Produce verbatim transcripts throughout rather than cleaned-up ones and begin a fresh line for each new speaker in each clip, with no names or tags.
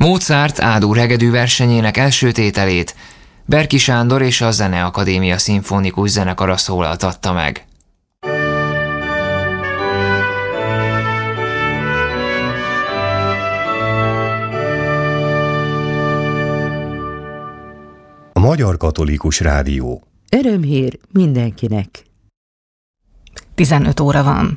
Mozart A-dur hegedű versenyének első tételét Berki Sándor és a Zeneakadémia szimfonikus zenekara szólaltatta meg.
A Magyar Katolikus Rádió.
Örömhír mindenkinek.
tizenöt óra van.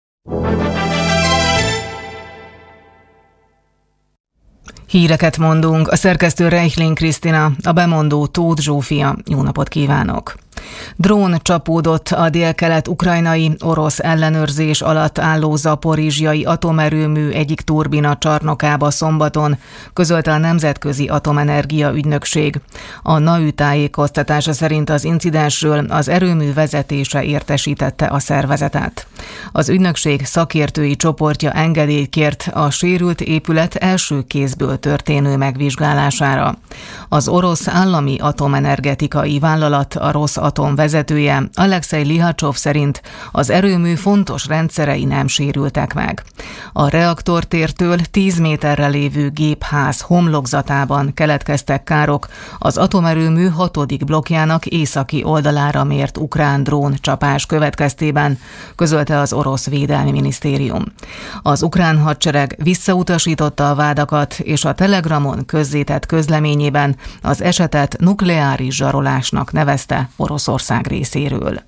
Híreket mondunk, a szerkesztő Reichling Krisztina, a bemondó Tóth Zsófia. Jó napot kívánok! Drón csapódott a délkelet-ukrajnai orosz ellenőrzés alatt álló zaporizsjai atomerőmű egyik turbina csarnokába szombaton, közölte a Nemzetközi Atomenergia Ügynökség. A en á u tájékoztatása szerint az incidensről az erőmű vezetése értesítette a szervezetet. Az ügynökség szakértői csoportja engedélyt kért a sérült épület első kézből történő megvizsgálására. Az orosz állami atomenergetikai vállalat, a Rosatom vezetője, Alexei Lihacsov szerint az erőmű fontos rendszerei nem sérültek meg. A reaktortértől tíz méterre lévő gépház homlokzatában keletkeztek károk az atomerőmű hatodik blokkjának északi oldalára mért ukrán drón csapás következtében, közölte az orosz védelmi minisztérium. Az ukrán hadsereg visszautasította a vádakat, és a Telegramon közzétett közleményében az esetet nukleáris zsarolásnak nevezte Oroszország részéről.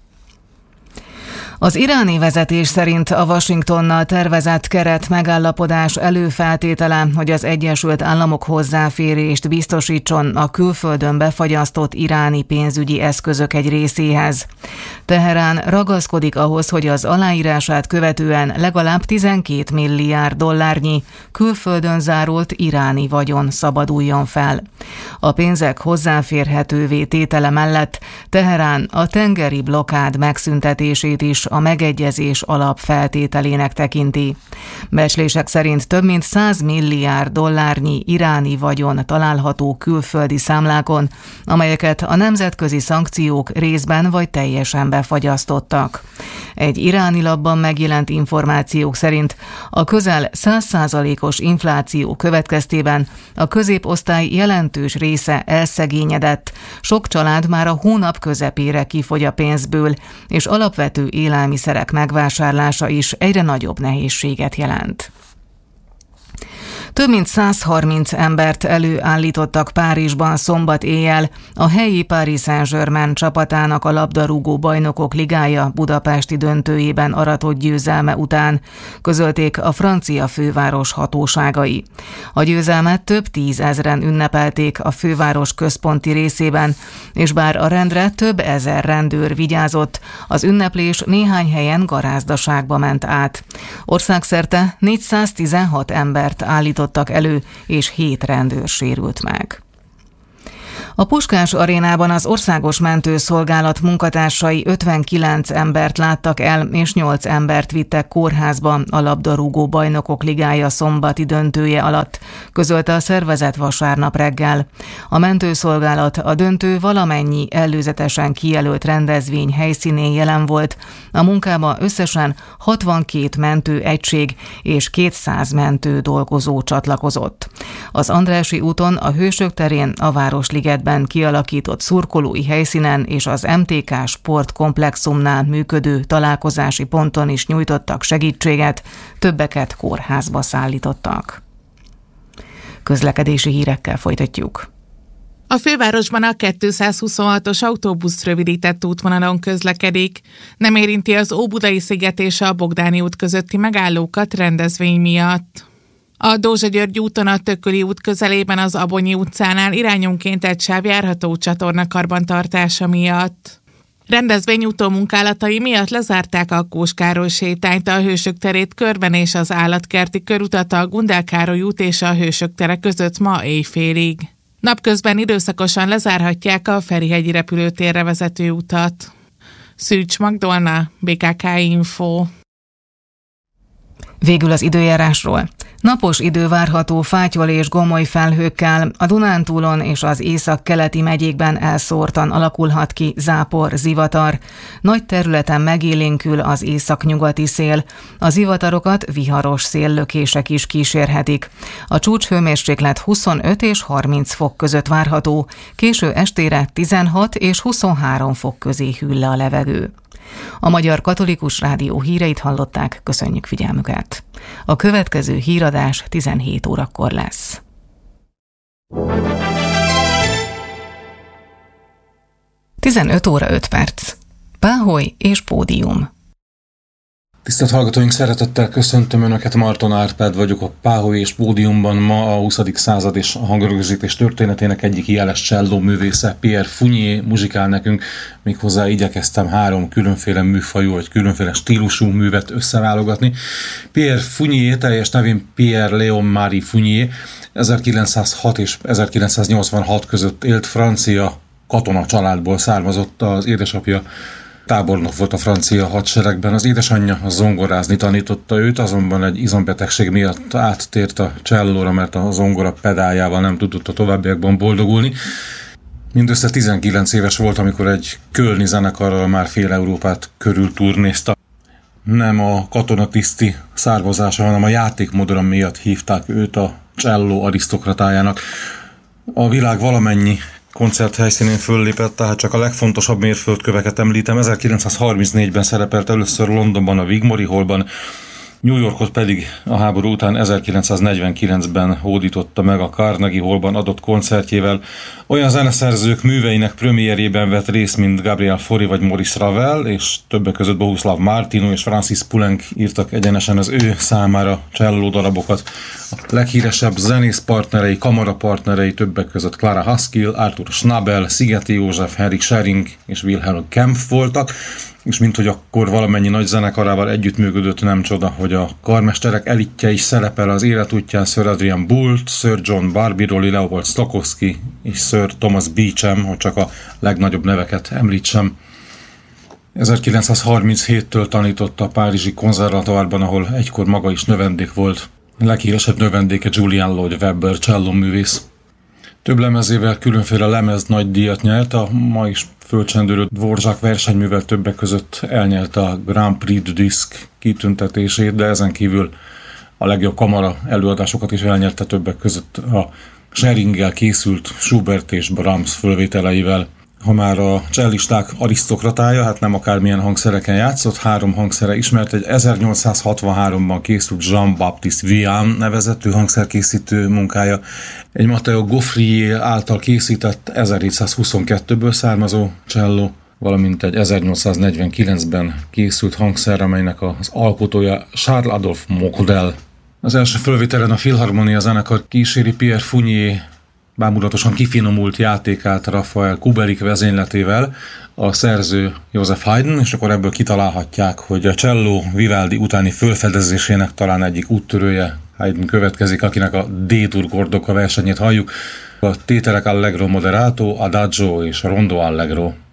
Az iráni vezetés szerint a Washingtonnal tervezett keret megállapodás előfeltétele, hogy az Egyesült Államok hozzáférést biztosítson a külföldön befagyasztott iráni pénzügyi eszközök egy részéhez. Teherán ragaszkodik ahhoz, hogy az aláírását követően legalább tizenkét milliárd dollárnyi külföldön zárolt iráni vagyon szabaduljon fel. A pénzek hozzáférhetővé tétele mellett Teherán a tengeri blokkád megszüntetését is a megegyezés alapfeltételének tekinti. Becslések szerint több mint száz milliárd dollárnyi iráni vagyon található külföldi számlákon, amelyeket a nemzetközi szankciók részben vagy teljesen befagyasztottak. Egy iráni lapban megjelent információk szerint a közel száz százalékos infláció következtében a középosztály jelentős része elszegényedett, sok család már a hónap közepére kifogy a pénzből, és alapvető élelmiszerek megvásárlása is egyre nagyobb nehézséget jelent. Több mint száz harminc embert előállítottak Párizsban szombat éjjel a helyi Paris Saint-Germain csapatának a labdarúgó bajnokok ligája budapesti döntőjében aratott győzelme után, közölték a francia főváros hatóságai. A győzelmet több tízezren ünnepelték a főváros központi részében, és bár a rendre több ezer rendőr vigyázott, az ünneplés néhány helyen garázdaságba ment át. Országszerte négyszáztizenhat embert állítottak elő, és hét rendőr sérült meg. A Puskás arénában az Országos Mentőszolgálat munkatársai ötvenkilenc embert láttak el, és nyolc embert vittek kórházba a labdarúgó bajnokok ligája szombati döntője alatt, közölte a szervezet vasárnap reggel. A mentőszolgálat a döntő valamennyi előzetesen kijelölt rendezvény helyszínén jelen volt. A munkában összesen hatvankét mentőegység és kétszáz mentő dolgozó csatlakozott. Az Andrássy úton, a Hősök terén, a Városligetben kialakított szurkolói helyszínen és az em té ká sportkomplexumnál működő találkozási ponton is nyújtottak segítséget, többeket kórházba szállítottak. Közlekedési hírekkel folytatjuk.
A fővárosban a kétszázhuszonhatos autóbusz rövidített útvonalon közlekedik. Nem érinti az Óbudai sziget és a Bogdáni út közötti megállókat rendezvény miatt. A Dózsa-György úton a Tököli út közelében az Abonyi utcánál irányonként egy sáv járható csatorna karbantartása miatt. Rendezvény utómunkálatai miatt lezárták a Kós Károly sétányt, a Hősök terét körben és az állatkerti körutat a Gundel Károly út és a Hősök tere között ma éjfélig. Napközben időszakosan lezárhatják a Ferihegyi repülőtérre vezető utat. Szűcs Magdolna, bé ká ká Info.
Végül az időjárásról. Napos idő várható fátyol és gomoly felhőkkel, a Dunántúlon és az észak-keleti megyékben elszórtan alakulhat ki zápor, zivatar. Nagy területen megélénkül az északnyugati szél. A zivatarokat viharos széllökések is kísérhetik. A csúcshőmérséklet huszonöt és harminc fok között várható, késő estére tizenhat és huszonhárom fok közé hűl le a levegő. A Magyar Katolikus Rádió híreit hallották, köszönjük figyelmüket. A következő híradás tizenhét órakor lesz. tizenöt óra öt perc. Páholy és pódium.
Tisztelt hallgatóink, szeretettel köszöntöm Önöket, Marton Árpád vagyok, a Páholy és Pódiumban ma a huszadik század és a hangrögzítés történetének egyik jeles cselló művésze, Pierre Fournier muzsikál nekünk, méghozzá igyekeztem három különféle műfajú vagy különféle stílusú művet összeválogatni. Pierre Fournier, teljes nevén Pierre Léon Marie Fournier, ezerkilencszázhat és ezerkilencszáznyolcvanhat között élt, francia katona családból származott, az édesapja tábornok volt a francia hadseregben, az édesanyja zongorázni tanította őt, azonban egy izombetegség miatt áttért a csellóra, mert a zongora pedáljával nem tudott a továbbiakban boldogulni. Mindössze tizenkilenc éves volt, amikor egy kölni zenekarral már fél Európát körül turnézta. Nem a katonatiszti származása, hanem a játékmodora miatt hívták őt a cselló arisztokratájának. A világ valamennyi koncerthelyszínén föllépett, tehát csak a legfontosabb mérföldköveket említem. ezerkilencszázharmincnégyben szerepelt először Londonban a Wigmore Hallban, New Yorkot pedig a háború után ezerkilencszáznegyvenkilencben hódította meg a Carnegie Hallban adott koncertjével. Olyan zeneszerzők műveinek premierjében vett részt, mint Gabriel Fauré vagy Maurice Ravel, és többek között Bohuslav Martinu és Francis Poulenc írtak egyenesen az ő számára cselló darabokat. A leghíresebb zenész partnerei, kamara partnerei többek között Clara Haskell, Arthur Schnabel, Szigeti József, Henrik Schering és Wilhelm Kempf voltak, és mint hogy akkor valamennyi nagy zenekarával együttműködött, nem csoda, hogy a karmesterek elitje is szerepel az életútján: Sir Adrian Boult, Sir John Barbirolli, Leopold Stokowski és Sir Thomas Beecham, hogy csak a legnagyobb neveket említsem. ezerkilencszázharminchéttől tanította a párizsi konzervatóárban, ahol egykor maga is növendék volt. Leghíresebb növendéke Julian Lloyd Webber csellóművész. Több lemezével különféle lemez nagy díjat nyert, a ma is fölcsendülő Dvorak versenyművel többek között elnyerte a Grand Prix du Disque kitüntetését, de ezen kívül a legjobb kamara előadásokat is elnyerte, többek között a Scheringgel készült Schubert és Brahms fölvételeivel. Ha már a cellisták arisztokratája, hát nem akármilyen hangszereken játszott, három hangszere ismert, egy ezernyolcszázhatvanháromban készült Jean-Baptiste Vian nevezetű hangszerkészítő munkája, egy Matteo Goffrier által készített ezerhétszázhuszonkettőből származó cselló, valamint egy ezernyolcszáznegyvenkilencben készült hangszer, amelynek az alkotója Charles Adolphe Mocdel. Az első fölvételen a Filharmonia zenekar kíséri Pierre Fournier bámulatosan kifinomult játékát Rafael Kubelik vezényletével, a szerző Joseph Haydn, és akkor ebből kitalálhatják, hogy a cselló Vivaldi utáni fölfedezésének talán egyik úttörője Haydn következik, akinek a D-dur kordokkal versenyét halljuk. A tételek Allegro moderato, Adagio és Rondo Allegro.